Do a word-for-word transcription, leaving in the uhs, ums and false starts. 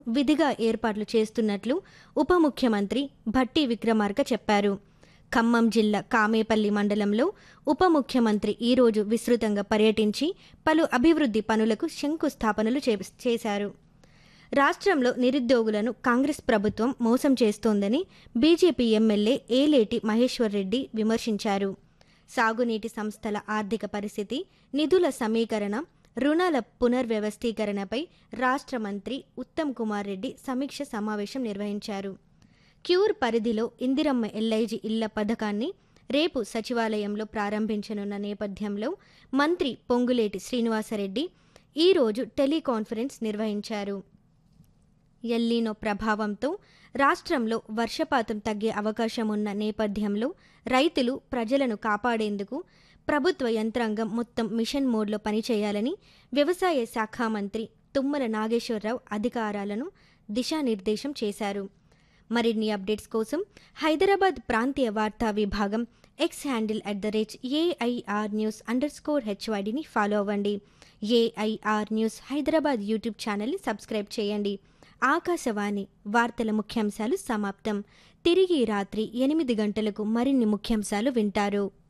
విధిగా ఏర్పాట్లు చేస్తున్నట్లు ఉప ముఖ్యమంత్రి భట్టి విక్రమార్క చెప్పారు. ఖమ్మం జిల్లా కామేపల్లి మండలంలో ఉప ముఖ్యమంత్రి ఈరోజు విస్తృతంగా పర్యటించి పలు అభివృద్ధి పనులకు శంకుస్థాపనలు చేశారు. రాష్ట్రంలో నిరుద్యోగులను కాంగ్రెస్ ప్రభుత్వం మోసం చేస్తోందని బీజేపీ ఎమ్మెల్యే ఏలేటి మహేశ్వర్ రెడ్డి విమర్శించారు. సాగునీటి సంస్థల ఆర్థిక పరిస్థితి, నిధుల సమీకరణ, రుణాల పునర్వ్యవస్థీకరణపై రాష్ట్ర మంత్రి ఉత్తమ్ కుమార్ రెడ్డి సమీక్ష సమావేశం నిర్వహించారు. క్యూర్ పరిధిలో ఇందిరమ్మ ఎల్ఐజీ ఇళ్ల పథకాన్ని రేపు సచివాలయంలో ప్రారంభించనున్న నేపథ్యంలో మంత్రి పొంగులేటి శ్రీనివాసరెడ్డి ఈరోజు టెలికాన్ఫరెన్స్ నిర్వహించారు. ఎల్లీనో ప్రభావంతో రాష్ట్రంలో వర్షపాతం తగ్గే అవకాశం ఉన్న నేపథ్యంలో రైతులు, ప్రజలను కాపాడేందుకు ప్రభుత్వ యంత్రాంగం మొత్తం మిషన్ మోడ్లో పనిచేయాలని వ్యవసాయ శాఖ మంత్రి తుమ్మల నాగేశ్వరరావు అధికారులను దిశానిర్దేశం చేశారు. మరిన్ని అప్డేట్స్ కోసం హైదరాబాద్ ప్రాంతీయ వార్తా విభాగం X handle at the rate AIR news under score హెచ్వైడిని follow అవ్వండి. ఏఐఆర్ న్యూస్ హైదరాబాద్ యూట్యూబ్ ఛానల్ని సబ్స్క్రైబ్ చేయండి. ఆకాశవాణి వార్తల ముఖ్యాంశాలు సమాప్తం. తిరిగి రాత్రి ఎనిమిది గంటలకు మరిన్ని ముఖ్యాంశాలు వింటారు.